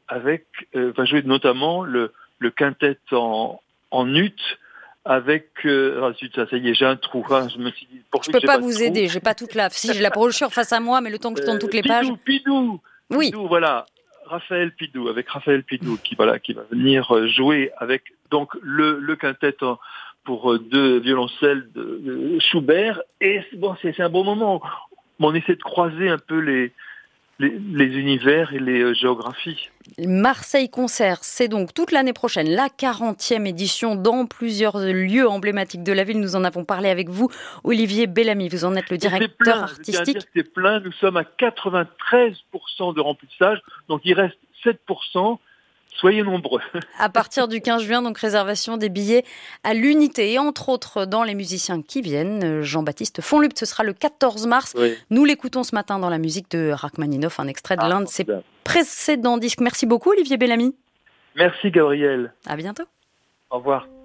va jouer notamment le quintet en ut avec ça y est, j'ai un trou. Je me suis dit, je peux pas vous aider, j'ai pas toute si j'ai la brochure face à moi, mais le temps que je tourne toutes les pages. Pidou, voilà. Raphaël Pidou qui va venir jouer avec donc le quintet pour deux violoncelles de Schubert. Et bon, c'est un bon moment. On essaie de croiser un peu les univers et les géographies. Marseille Concert, c'est donc toute l'année prochaine, la 40e édition dans plusieurs lieux emblématiques de la ville. Nous en avons parlé avec vous, Olivier Bellamy. Vous en êtes le directeur artistique. C'est plein, nous sommes à 93% de remplissage, donc il reste 7%. Soyez nombreux. À partir du 15 juin, donc réservation des billets à l'unité. Et entre autres, dans les musiciens qui viennent, Jean-Baptiste Fonlupt, ce sera le 14 mars. Oui. Nous l'écoutons ce matin dans la musique de Rachmaninoff, un extrait de l'un de ses précédents disques. Merci beaucoup, Olivier Bellamy. Merci, Gabriel. À bientôt. Au revoir.